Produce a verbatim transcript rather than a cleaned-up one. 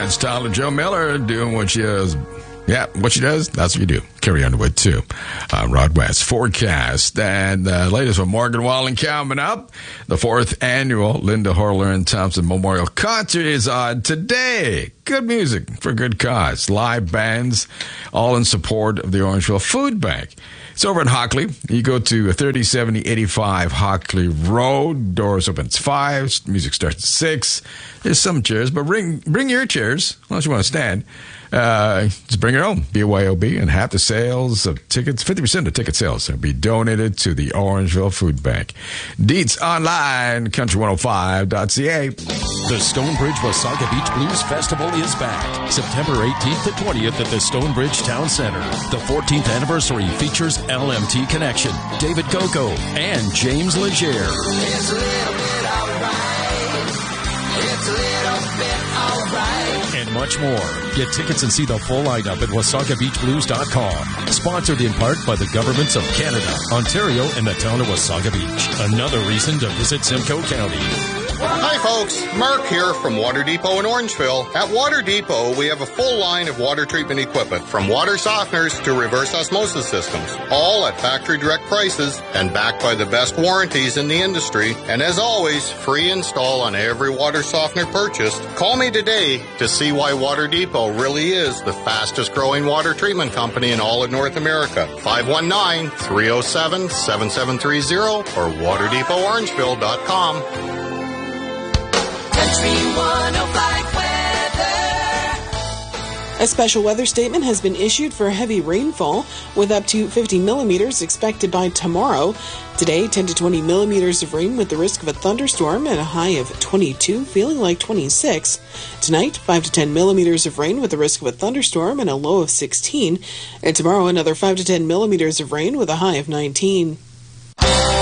That's Tyler Joe Miller doing what she does. Yeah, what she does, that's what you do. Carrie Underwood, too. Uh, Rod West forecast. And the uh, latest from Morgan Wallen coming up. The fourth annual Linda Horler and Thompson Memorial Concert is on today. Good music for good cause. Live bands, all in support of the Orangeville Food Bank. It's over at Hockley. You go to thirty seventy eighty-five Hockley Road. Doors open at five. Music starts at six. There's some chairs, but bring bring your chairs, unless you want to stand. Uh, just bring your own, B Y O B, and half the sales of tickets, fifty percent of ticket sales will be donated to the Orangeville Food Bank. Deets online, country one oh five dot c a. The Stonebridge Wasaga Beach Blues Festival is back. September eighteenth to twentieth at the Stonebridge Town Center. The fourteenth anniversary features L M T Connection, David Coco, and James Legere. It's a little bit alright. It's a little bit alright. And much more. Get tickets and see the full lineup at wasaga beach blues dot com. Sponsored in part by the governments of Canada, Ontario, and the town of Wasaga Beach. Another reason to visit Simcoe County. Hi folks, Mark here from Water Depot in Orangeville. At Water Depot, we have a full line of water treatment equipment, from water softeners to reverse osmosis systems, all at factory direct prices and backed by the best warranties in the industry. And as always, free install on every water softener purchased. Call me today to see why Water Depot really is the fastest growing water treatment company in all of North America. five one nine, three oh seven, seven seven three oh or water depot orangeville dot com. A special weather statement has been issued for heavy rainfall with up to fifty millimeters expected by tomorrow. Today, ten to twenty millimeters of rain with the risk of a thunderstorm and a high of twenty-two, feeling like twenty-six. Tonight, five to ten millimeters of rain with the risk of a thunderstorm and a low of sixteen. And tomorrow, another five to ten millimeters of rain with a high of nineteen.